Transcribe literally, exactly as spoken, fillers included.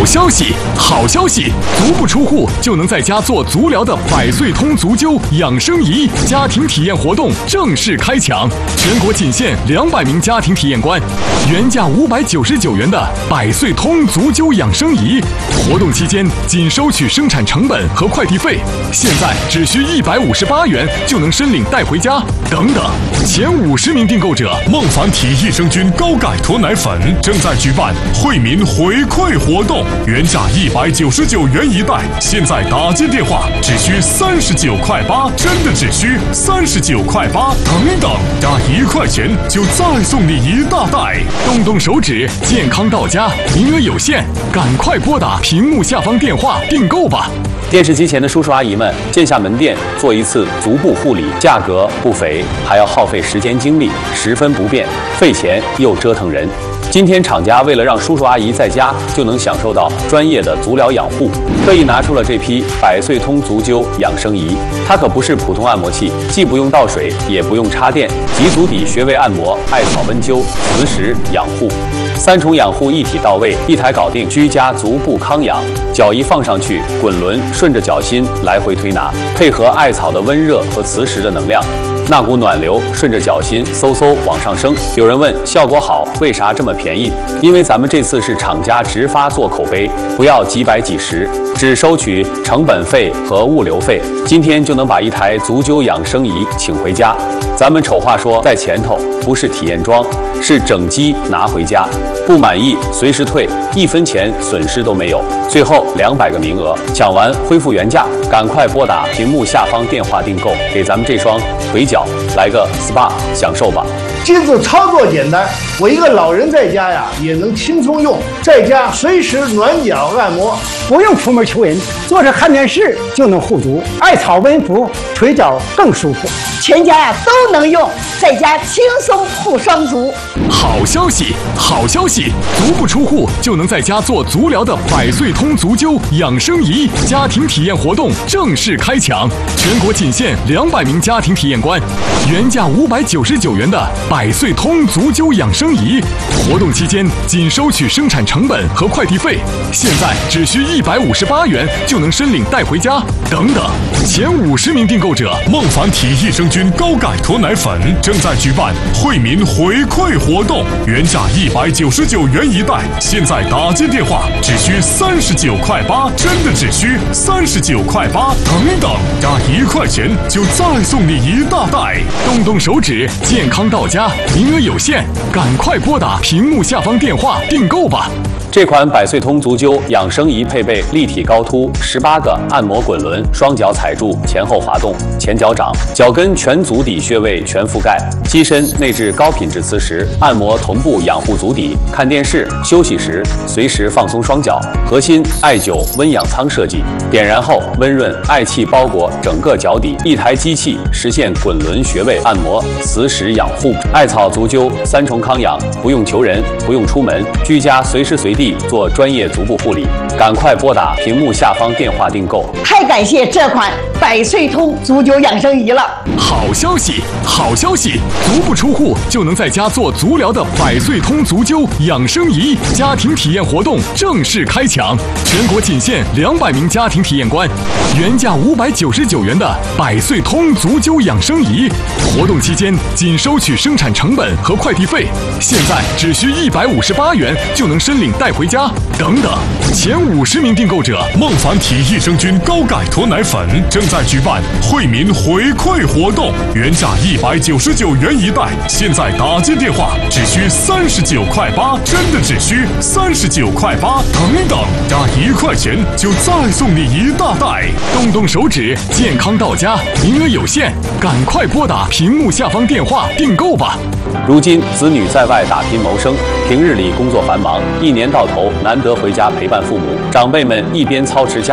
消息，好消息！足不出户就能在家做足疗的百岁通足灸养生仪家庭体验活动正式开抢，全国仅限两百名家庭体验官，原价五百九十九元的百岁通足灸养生仪，活动期间仅收取生产成本和快递费，现在只需一百五十八元就能申领带回家。等等，前五十名订购者， 孟凡体益生菌高钙脱奶粉正在举办惠民回馈活动，原价一百九十九元一袋，现在打进电话只需三十九块八，真的只需三十九块八。等等，加一块钱就再送你一大袋。 动动手指，健康到家，名额有限，赶快拨打屏幕下方电话订购吧。 电视机前的叔叔阿姨们，线下门店做一次足部护理，价格不菲，还要耗费时间精力，十分不便，费钱又折腾人。今天厂家为了让叔叔阿姨在家就能享受到专业的足疗养护，特意拿出了这批百岁通足灸养生仪。它可不是普通按摩器，既不用倒水，也不用插电，集足底穴位按摩、艾草温灸、磁石养护，三重养护一体到位，一台搞定，居家足部康养。脚一放上去，滚轮顺着脚心来回推拿，配合艾草的温热和磁石的能量，那股暖流顺着脚心嗖嗖往上升。有人问效果好，为啥这么便宜？因为咱们这次是厂家直发做口碑，不要几百几十，只收取成本费和物流费。今天就能把一台足灸养生仪请回家。咱们丑话说在前头，不是体验装，是整机拿回家。不满意随时退，一分钱损失都没有。最后两百个名额，抢完恢复原价，赶快拨打屏幕下方电话订购，给咱们这双腿脚来个 S P A 享受吧。 机子操作简单，我一个老人在家呀也能轻松用，在家随时暖脚按摩， 不用出门求人，坐着看电视就能护足，艾草温敷，腿脚更舒服， 全家呀都能用，在家轻松护双足。 好消息，好消息！足不出户就能在家做足疗的百岁通足灸养生仪家庭体验活动正式开抢，全国仅限两百名家庭体验官，原价五百九十九元的百岁通足灸养生仪，活动期间仅收取生产成本和快递费，现在只需一百五十八元就能申领带回家。等等，前五十名订购者， 孟凡体益生菌高钙脱奶粉正在举办惠民回馈活动，原价一百九十九元一袋，现在打进电话只需三十九块八，真的只需三十九块八。等等，加一块钱就再送你一大袋。 动动手指，健康到家，名额有限，赶快拨打屏幕下方电话订购吧。 这款百岁通足灸养生仪配备立体高凸十八个按摩滚轮，双脚踩住，前后滑动，前脚掌，脚跟全足底穴位全覆盖，机身内置高品质磁石，按摩同步养护足底，看电视、休息时随时放松双脚。核心艾灸温养舱设计，点燃后温润，艾气包裹整个脚底，一台机器实现滚轮穴位按摩、磁石养护，艾草足灸三重康养，不用求人，不用出门，居家随时随地做专业足部护理，赶快拨打屏幕下方电话订购。 太感谢这款百岁通足灸养生仪了！ 好消息，好消息！足不出户就能在家做足疗的百岁通足灸养生仪家庭体验活动正式开抢，全国仅限两百名家庭体验官，原价五百九十九元的百岁通足灸养生仪，活动期间仅收取生产成本和快递费，现在只需一百五十八元就能申领带回家。等等，前五十名订购者， 孟凡体益生菌高钙脱奶粉正在举办惠民回馈活动，原价一百九十九元一袋，现在打进电话只需三十九块八，真的只需三十九块八。等等，加一块钱就再送你一大袋。 动动手指，健康到家，名额有限，赶快拨打屏幕下方电话订购吧。 如今子女在外打拼谋生，平日里工作繁忙，一年到头难得回家陪伴父母，长辈们一边操持家